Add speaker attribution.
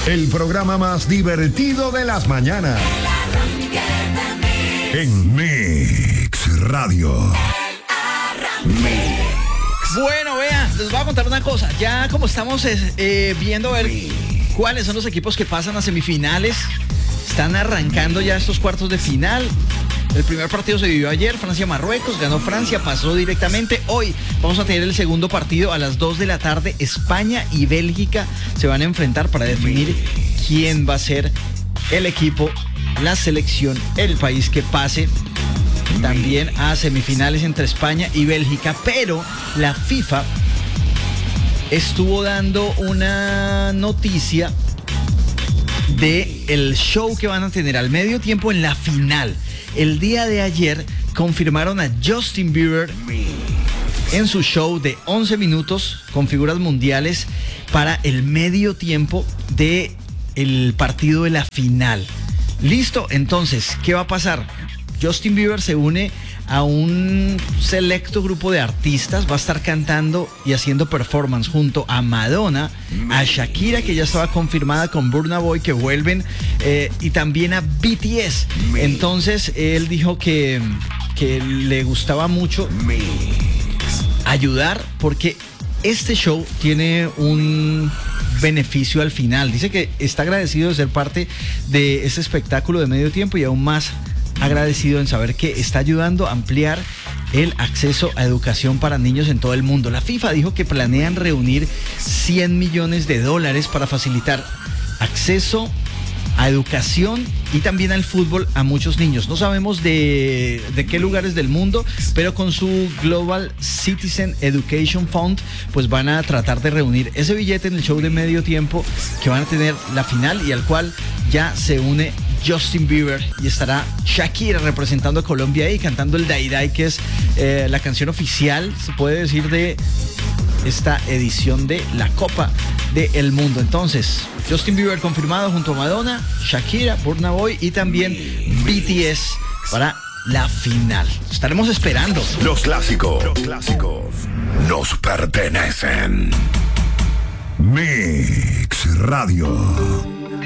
Speaker 1: El programa más divertido de las mañanas. En Mix Radio.
Speaker 2: Bueno, vean, les voy a contar una cosa. Ya como estamos viendo a ver cuáles son los equipos que pasan a semifinales, están arrancando ya estos cuartos de final. El primer partido se vivió ayer, Francia-Marruecos, ganó Francia, pasó directamente. Hoy vamos a tener el segundo partido a las 2 de la tarde. España y Bélgica se van a enfrentar para definir quién va a ser el equipo, la selección, el país que pase también a semifinales entre España y Bélgica. Pero la FIFA estuvo dando una noticia de el show que van a tener al medio tiempo en la final. El día de ayer confirmaron a Justin Bieber en su show de 11 minutos con figuras mundiales para el medio tiempo de el partido de la final. Listo, entonces, ¿qué va a pasar? Justin Bieber se une a un selecto grupo de artistas, va a estar cantando y haciendo performance junto a Madonna, a Shakira, que ya estaba confirmada, con Burna Boy, que vuelven, y también a BTS. Entonces él dijo que le gustaba mucho ayudar porque este show tiene un beneficio al final. Dice que está agradecido de ser parte de este espectáculo de medio tiempo y aún más agradecido en saber que está ayudando a ampliar el acceso a educación para niños en todo el mundo. La FIFA dijo que planean reunir $100 millones para facilitar acceso a educación y también al fútbol a muchos niños. No sabemos de qué lugares del mundo, pero con su Global Citizen Education Fund, pues van a tratar de reunir ese billete en el show de medio tiempo que van a tener la final y al cual ya se une Justin Bieber y estará Shakira representando a Colombia y cantando el Dai Dai, que es la canción oficial, se puede decir, de esta edición de la Copa del Mundo. Entonces, Justin Bieber confirmado junto a Madonna, Shakira, Burna Boy y también BTS para la final. Estaremos esperando.
Speaker 1: Los clásicos nos pertenecen. Mix Radio.